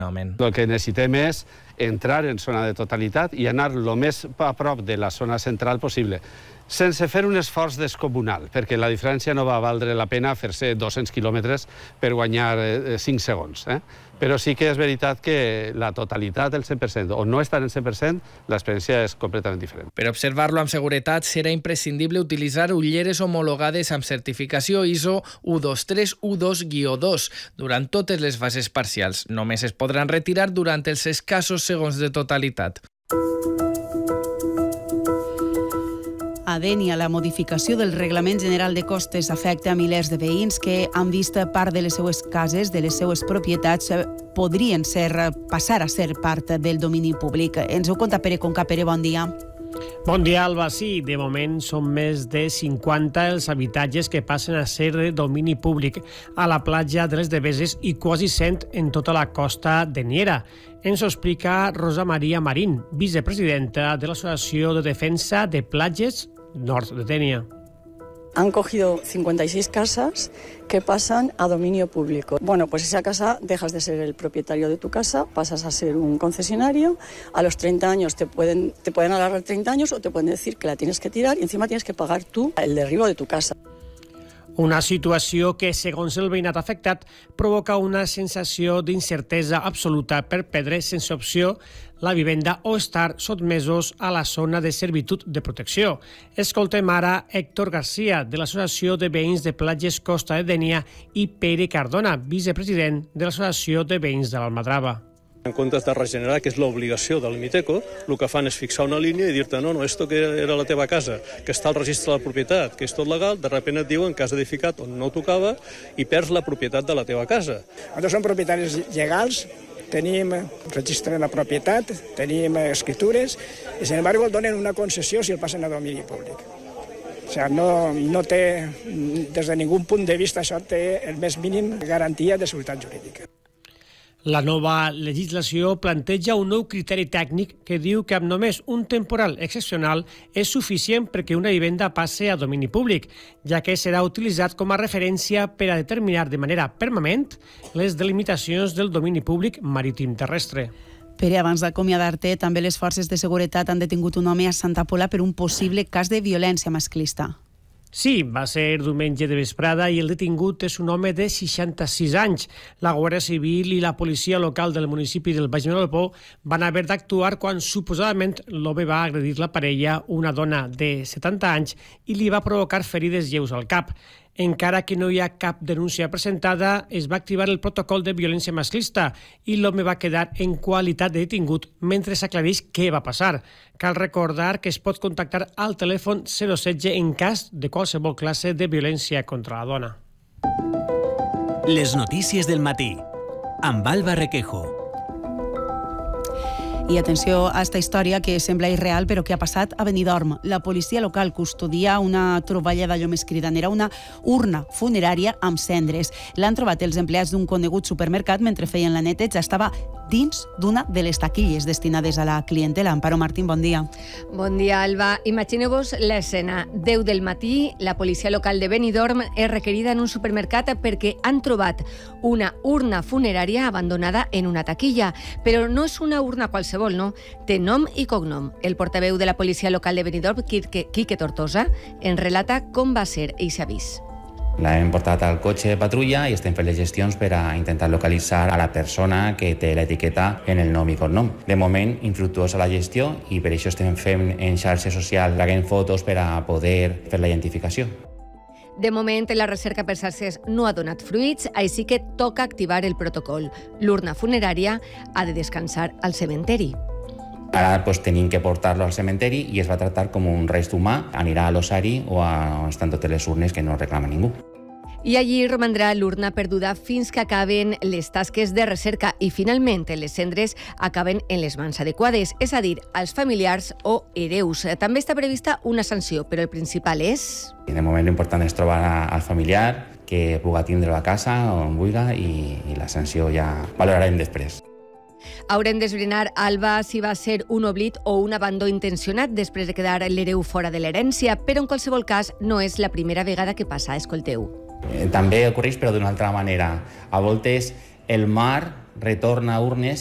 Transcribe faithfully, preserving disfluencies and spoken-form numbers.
El que necessitem és entrar en zona de totalitat i anar el més a prop de la zona central possible, sense fer un esforç descomunal, perquè la diferència no va valdre la pena fer-se dos-cents quilòmetres per guanyar eh, cinc segons. Eh? Però sí que és veritat que la totalitat del cent per cent, o no estar en cent per cent, l'experiència és completament diferent. Per observar-lo amb seguretat serà imprescindible utilitzar ulleres homologades amb certificació I S O u dos tres u dos guió dos durant totes les fases parcials. Només es podran retirar durant els escassos segons de totalitat. A Dénia, la modificació del Reglament General de Costes afecta a milers de veïns que han vist part de les seues cases, de les seues propietats, podrien ser, passar a ser part del domini públic. Ens ho conta Pere Conca. Pere, bon dia. Bon dia, Alba. Sí, de moment són més de cinquanta els habitatges que passen a ser de domini públic a la platja de les Deveses i quasi cent en tota la costa de Niera. Ens ho explica Rosa Maria Marín, vicepresidenta de l'Associació de Defensa de Platges Nord de Dénia. Han cogido cincuenta y seis casas que pasan a dominio público. Bueno, pues esa casa dejas de ser el propietario de tu casa, pasas a ser un concesionario. A los treinta años te pueden, te pueden alargar treinta años o te pueden decir que la tienes que tirar y encima tienes que pagar tú el derribo de tu casa. Una situació que, segons el veïnat afectat, provoca una sensació d'incertesa absoluta per perdre sense opció la vivenda o estar sotmesos a la zona de servitud de protecció. Escoltem ara Héctor García, de l'Associació de Veïns de Platges Costa de Dénia, i Pere Cardona, vicepresident de l'Associació de Veïns de l'Almadrava. En comptes de regenerar, que és l'obligació del Miteco, el que fan és fixar una línia i dir-te no, no, esto que era la teva casa, que està al registre de la propietat, que és tot legal, de sobte et diuen que has edificat on no tocava i perds la propietat de la teva casa. Nosaltres som propietaris legals, tenim registre de la propietat, tenim escritures, i sin embargo el donen una concessió si el passen a domini públic. O sigui, no, no té, des de ningú punt de vista, això té el més mínim garantia de seguretat jurídica. La nova legislació planteja un nou criteri tècnic que diu que amb només un temporal excepcional és suficient perquè una vivenda passi a domini públic, ja que serà utilitzat com a referència per a determinar de manera permanent les delimitacions del domini públic marítim terrestre. Pere, abans d'acomiadar-te, també les forces de seguretat han detingut un home a Santa Pola per un possible cas de violència masclista. Sí, va ser diumenge de vesprada i el detingut és un home de seixanta-sis anys. La Guàrdia Civil i la policia local del municipi del Baix Vinalopó van haver d'actuar quan suposadament l'home va agredir la parella, una dona de setanta anys, i li va provocar ferides lleus al cap. Encara que no hi ha cap denúncia presentada, es va activar el protocol de violència masclista i l'home va quedar en qualitat de detingut mentre s'aclareix què va passar. Cal recordar que es pot contactar al telèfon zero setze en cas de qualsevol classe de violència contra la dona. Les notícies del matí, amb Alba Requejo. I atenció a esta història que sembla irreal però que ha passat a Benidorm. La policia local custodia una troballa d'allò més cridanera, una urna funerària amb cendres. L'han trobat els empleats d'un conegut supermercat mentre feien la neteja. Estava dins d'una de les taquilles destinades a la clientela. Amparo Martín, bon dia. Bon dia, Alba. Imagineu-vos l'escena. deu del matí, la policia local de Benidorm és requerida en un supermercat perquè han trobat una urna funerària abandonada en una taquilla. Però no és una urna qualsevol, no? Té nom i cognom. El portaveu de la policia local de Benidorm, Quique, Quique Tortosa, ens relata com va ser eixe avís. L'hem portat al cotxe de patrulla i estem fent les gestions per a intentar localitzar a la persona que té l'etiqueta en el nom i cognom. De moment, infructuosa la gestió i per això estem fent en xarxes socials traient fotos per a poder fer la identificació. De moment, la recerca per xarxes no ha donat fruits, així que toca activar el protocol. L'urna funerària ha de descansar al cementeri. Ara pues, tenim que portar-lo al cementeri i es va tractar com un rest humà. Anirà a l'ossari o a on estan totes les urnes que no reclama ningú. I allí romandrà l'urna perduda fins que acaben les tasques de recerca i finalment les cendres acaben en les mans adequades, és a dir, als familiars o hereus. També està prevista una sanció, però el principal és... De moment l'important és trobar al familiar que pugui tindre la casa on vulgui i, i la sanció ja valorarem després. Haurem d'esbrinar, Alba, si va ser un oblit o un abandó intencionat després de quedar l'hereu fora de l'herència, però en qualsevol cas no és la primera vegada que passa, escolteu. Eh, també ocorreix, però d'una altra manera. A voltes el mar retorna a urnes